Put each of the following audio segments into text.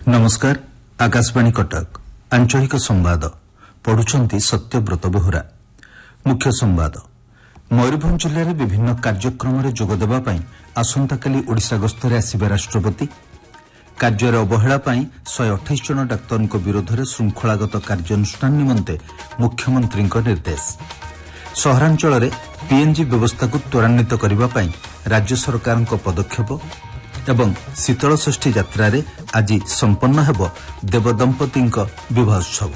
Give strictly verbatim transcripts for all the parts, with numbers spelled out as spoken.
नमस्कार आकाशवाणी कटक आंचलिक संवाद पढ़ुछंती सत्यव्रत बेहुरा। मुख्य संवाद मयूरभंज जिले में विभिन्न कार्यक्रम में जोगदेवा आसंताकाली ओडिशा गस्तरे आसिबे राष्ट्रपति। कार्य अवहेला शहे अठाईस जन डाक्तर विरोध में श्रृंखलागत कार्यानुष्ठान निमंते मुख्यमंत्री निर्देश। सहरांचल में पीएनजी व्यवस्था को त्वरान्वित करने राज्य सरकार पदक्षेप एवं शीतलषष्ठी यात्रा रे आज संपन्न हेब देवदंपति विवाहोत्सव।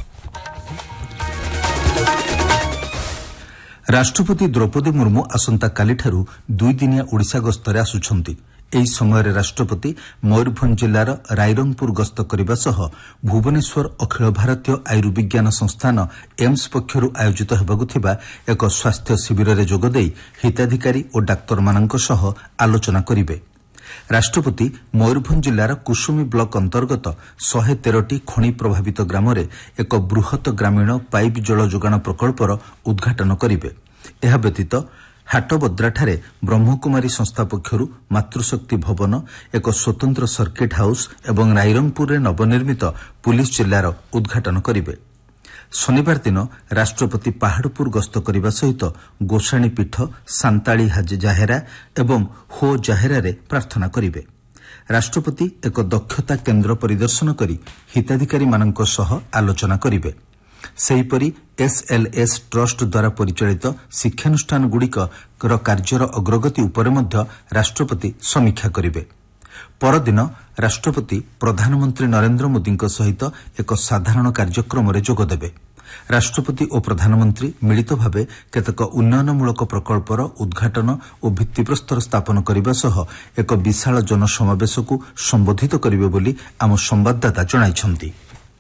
राष्ट्रपति द्रौपदी मुर्मू आसंता कालीठारू दुई दिनिया ओडिशा गस्तरे आसुछंती। एही समय राष्ट्रपति मयूरभंज जिलार रायरंगपुर गस्त करने सह भुवनेश्वर अखिल भारतीय आयुर्विज्ञान संस्थान एम्स पक्षर आयोजित हेबाकु थिबा एक स्वास्थ्य शिविर में जोगदे हिताधिकारी और डाक्तर मानक सह आलोचना करिवे। राष्ट्रपति मयूरभंज जिलार कुसुमी ब्लॉक अंतर्गत शहे तेरटी खनि प्रभावित ग्राम में एक बृहत ग्रामीण पाइप जल जोगाण प्रकल्पर उद्घाटन करिवे। एहा व्यतीत हाटबद्राठारे ब्रह्मकुमारी संस्था पक्षर मातृशक्ति भवन, एक स्वतंत्र सर्किट हाउस एवं रायरंगपुर नवनिर्मित पुलिस जिलार उद्घाटन करिवे। शनिवार दिन राष्ट्रपति पहाड़पुर गस्त करने सहित गोसाणी पीठ, सांताली जाहेरा एवं हो जाहेरा रे प्रार्थना करिवे। राष्ट्रपति एक दक्षता केन्द्र परिदर्शन करी हिताधिकारी मानक सह आलोचना करिवे। सेहीपरि एसएलएस ट्रस्ट द्वारा परिचालित शिक्षानुष्ठान गुड़िक कार्यर अग्रगति उपर मध्य राष्ट्रपति समीक्षा करिवे। परदिन राष्ट्रपति प्रधानमंत्री नरेंद्र मोदी सहित एक साधारण कार्यक्रम में जोगदेवे। राष्ट्रपति और प्रधानमंत्री मिलित भावे केतेक उन्नयनमूलक प्रकल्पर उद्घाटन और भित्तिप्रस्तर स्थापन करने सह एक विशाल जनसमावेश को संबोधित करिवे बोली आम संवाददाता जणाइछंती।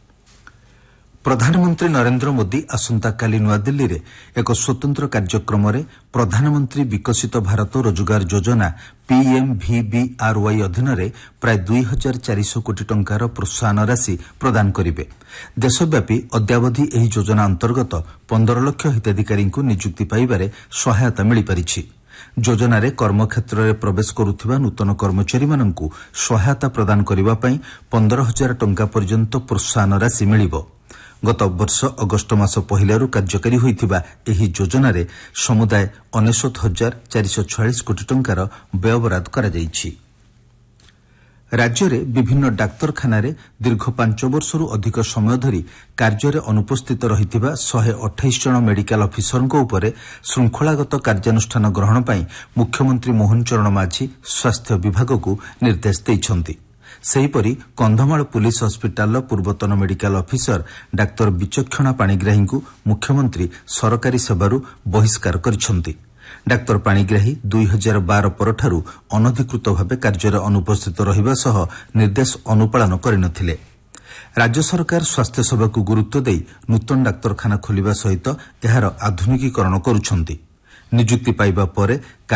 प्रधानमंत्री नरेंद्र मोदी आसंताकाली नुआदिल्ली रे एक स्वतंत्र कार्यक्रम में प्रधानमंत्री विकसित भारत रोजगार योजना पीएमवीबीआरवाई अधीन रे प्राय दुई हजार चार सौ कोटी टंकार प्रोत्साहन राशि प्रदान करिवे। देशव्यापी अद्यावधि एही योजना अंतर्गत पंदर लाख हिताधिकारी नियुक्ति पाइबारे सहायता मिली पारिछि। योजना रे कर्मक्षेत्र में प्रवेश करुथिबा नूतन कर्मचारी माननकु सहायता प्रदान करिबा पई पंदर हजार टंका पर्यंत प्रोत्साहन राशि मिलिबो। गत वर्ष अगस्ट मास पहिलारू कार्यकारी होइथिबा एही योजना रे समुदाय अनेशत हजार चार सौ छयालीस कोटी टंकार व्ययबराद करा जाइछि। राज्य में विभिन्न डाक्तरखाना दीर्घ पांच वर्षरू अधिक समय धरी कार्य अनुपस्थित रहिथिबा शहे अठाईस जन मेडिकल अफिसरଙ୍କ उपरे श्रृंखलागत कार्यानुष्ठान ग्रहण पई मुख्यमंत्री मोहन चरण माझी स्वास्थ्य विभाग को निर्देश दैछंती। सेहीपरि कंधमाल पुलिस हस्पिटाल पूर्वतन मेडिकल अफिसर डाक्तर विचक्षणा पाणिग्राही को मुख्यमंत्री सरकारी सेवारू बहिष्कार करिछंती। डाक्तर पाणिग्राही दुई हजार बार परठारू अनधिकृत भावे कार्य अनुपस्थित रहिबा सह निर्देश अनुपालन करिनथिले। राज्य सरकार स्वास्थ्य सेवा को गुरुत्व देई नूतन डाक्तरखाना खोलिबा सहित एहार आधुनिकीकरण करुछंती। नियुक्ति पाइबा परे